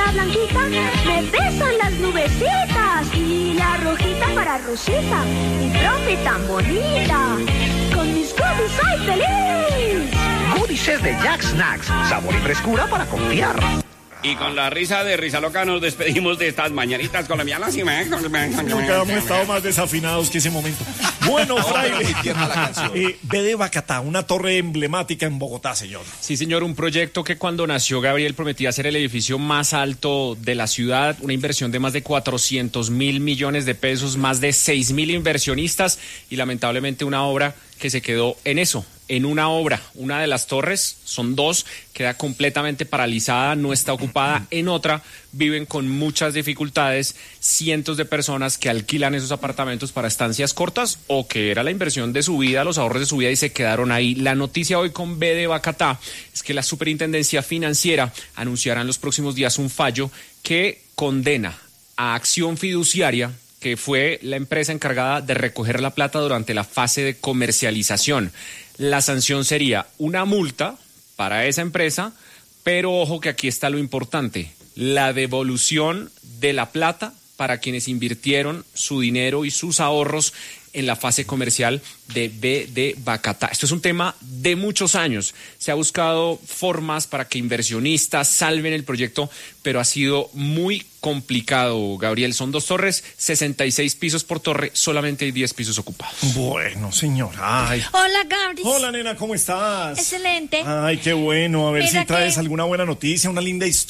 la blanquita me besan las nubecitas y la rojita para Rosita, mi profe tan bonita. Con mis goodies soy feliz. Goodies de Jack Snacks, sabor y frescura para confiar. Y con la risa de Risa Loca nos despedimos de estas mañanitas colombianas. Nunca hemos estado más desafinados que ese momento. Bueno, Fraile, B de Bacatá, una torre emblemática en Bogotá, señor. Sí, señor, un proyecto que cuando nació Gabriel prometía ser el edificio más alto de la ciudad, una inversión de más de 400.000 millones de pesos, más de 6.000 inversionistas y lamentablemente una obra que se quedó en eso, en una obra. Una de las torres, son dos, queda completamente paralizada, no está ocupada. En otra viven con muchas dificultades cientos de personas que alquilan esos apartamentos para estancias cortas o que era la inversión de su vida, los ahorros de su vida y se quedaron ahí. La noticia hoy con B de Bacatá es que la Superintendencia Financiera anunciará en los próximos días un fallo que condena a Acción Fiduciaria, que fue la empresa encargada de recoger la plata durante la fase de comercialización. La sanción sería una multa para esa empresa, pero ojo que aquí está lo importante, la devolución de la plata para quienes invirtieron su dinero y sus ahorros en la fase comercial de B de Bacatá. Esto es un tema de muchos años. Se ha buscado formas para que inversionistas salven el proyecto, pero ha sido muy complicado, Gabriel. Son dos torres, 66 pisos por torre, solamente hay 10 pisos ocupados. Bueno, señor. Ay. Hola, Gabriel. Hola, nena, ¿cómo estás? Excelente. Ay, qué bueno. A ver Mira si traes que- alguna buena noticia, una linda historia.